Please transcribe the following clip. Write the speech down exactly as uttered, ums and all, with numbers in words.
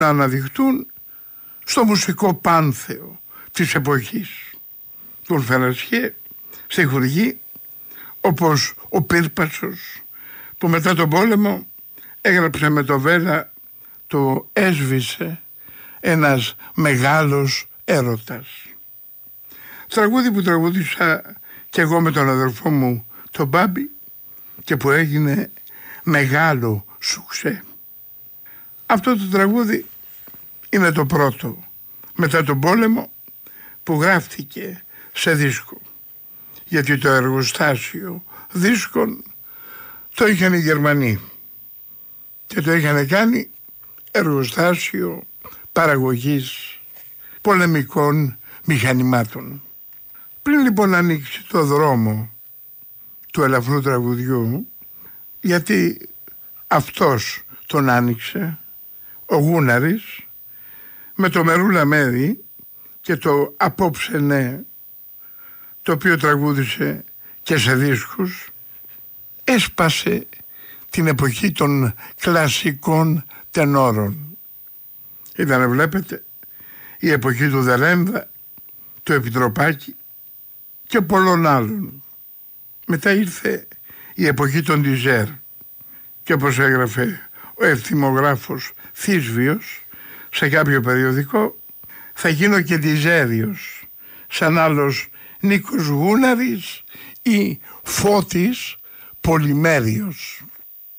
να αναδειχτούν στο μουσικό πάνθεο της εποχής. Τον Φερασιέ στιχουργεί όπως ο Πύρπασος, που μετά τον πόλεμο έγραψε με το Βέλα το «Έσβησε ένας μεγάλος έρωτας». Τραγούδι που τραγούδισα και εγώ με τον αδελφό μου τον Μπάμπη και που έγινε μεγάλο σουξέ. Αυτό το τραγούδι είναι το πρώτο μετά τον πόλεμο που γράφτηκε σε δίσκο, γιατί το εργοστάσιο δίσκων το είχαν οι Γερμανοί και το είχαν κάνει εργοστάσιο παραγωγής πολεμικών μηχανημάτων. Πριν λοιπόν ανοίξει το δρόμο του ελαφρού τραγουδιού, γιατί αυτός τον άνοιξε, ο Γούναρης, με το Μερούλα Μέρη και το «Απόψε ναι», το οποίο τραγούδισε και σε δίσκους, έσπασε την εποχή των κλασικών τενόρων. Ήταν, βλέπετε, η εποχή του Δελένδα, του Επιτροπάκη και πολλών άλλων. Μετά ήρθε η εποχή των Ντιζέρ και όπως έγραφε ο ευθυμογράφος Θήσβιος σε κάποιο περιοδικό, θα γίνω και Ντιζέριος, σαν άλλος Νίκος Γούναρης ή Φώτης Πολυμέριος.